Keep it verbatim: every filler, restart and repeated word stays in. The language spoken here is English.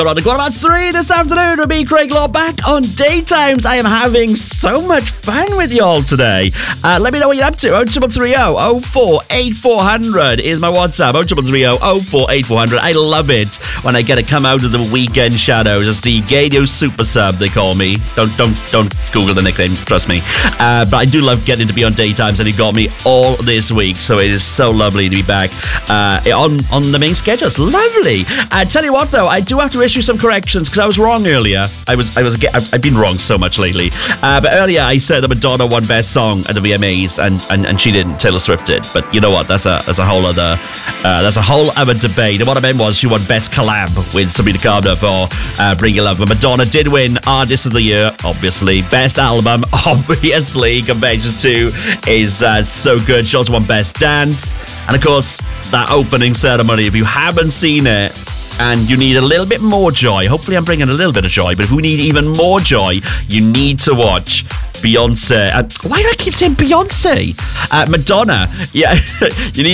On the quarter past three this afternoon with me, Craig Law, back on Daytimes. I am having so much fun with y'all today. Uh, let me know what you're up to. oh two three oh, oh four eight four hundred is my WhatsApp. oh two three oh, oh four eight four hundred. I love it when I get to come out of the weekend shadows. It's the Gadio Super Sub, they call me. Don't don't don't Google the nickname, trust me. Uh, but I do love getting to be on Daytimes, and you got me all this week, so it is so lovely to be back uh, on, on the main schedule. It's lovely. I uh, tell you what, though, I do have to issue some corrections because I was wrong earlier. I was, I was, I've, I've been wrong so much lately. Uh, but earlier I said that Madonna won Best Song at the V M As, and, and, and she didn't. Taylor Swift did. But you know what? That's a that's a whole other uh, that's a whole other debate. And what I meant was she won Best Collab with Sabrina Carpenter for uh, Bring Your Love. But Madonna did win Artist of the Year, obviously. Best Album, obviously. Conventions two is uh, so good. She also won Best Dance, and of course that opening ceremony. If you haven't seen it, and you need a little bit more joy, hopefully I'm bringing a little bit of joy, but if we need even more joy, you need to watch Beyonce. Uh, why do I keep saying Beyonce? Uh, Madonna. Yeah, you need